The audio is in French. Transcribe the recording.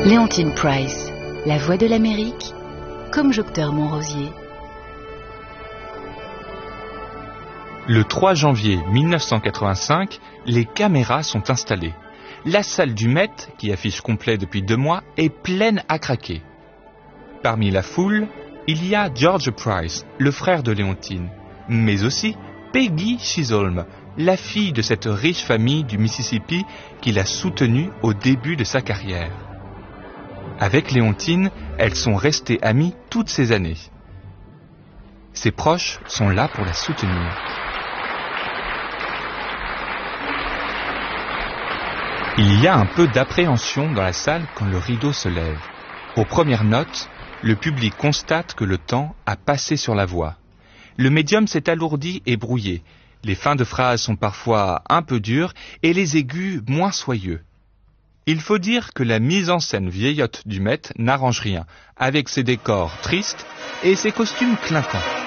Léontine Price, la voix de l'Amérique, comme Jocteur Montrosier. Le 3 janvier 1985, les caméras sont installées. La salle du Met, qui affiche complet depuis 2 mois, est pleine à craquer. Parmi la foule, il y a George Price, le frère de Léontine, mais aussi Peggy Chisholm, la fille de cette riche famille du Mississippi qui l'a soutenue au début de sa carrière. Avec Léontine, elles sont restées amies toutes ces années. Ses proches sont là pour la soutenir. Il y a un peu d'appréhension dans la salle quand le rideau se lève. Aux premières notes, le public constate que le temps a passé sur la voix. Le médium s'est alourdi et brouillé. Les fins de phrases sont parfois un peu dures et les aigus moins soyeux. Il faut dire que la mise en scène vieillotte du Met n'arrange rien, avec ses décors tristes et ses costumes clinquants.